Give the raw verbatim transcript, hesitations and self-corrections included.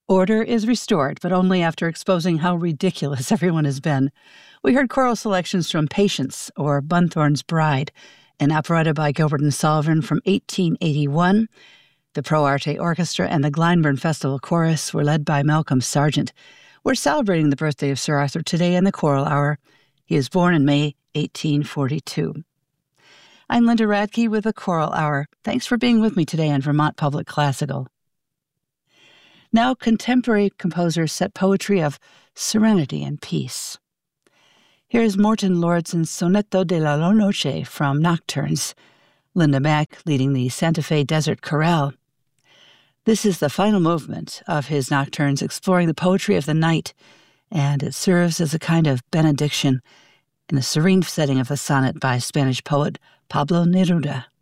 Order is restored, but only after exposing how ridiculous everyone has been. We heard choral selections from Patience, or Bunthorne's Bride, an operetta by Gilbert and Sullivan from eighteen eighty-one. The Pro Arte Orchestra and the Glyndebourne Festival Chorus were led by Malcolm Sargent. We're celebrating the birthday of Sir Arthur today in the Choral Hour. He was born in May eighteen forty-two. I'm Linda Radke with the Choral Hour. Thanks for being with me today on Vermont Public Classical. Now, contemporary composers set poetry of serenity and peace. Here is Morton Lauridsen's Soneto de la Noche from Nocturnes, Linda Mack leading the Santa Fe Desert Chorale. This is the final movement of his Nocturnes, exploring the poetry of the night, and it serves as a kind of benediction in the serene setting of a sonnet by Spanish poet Pablo Neruda.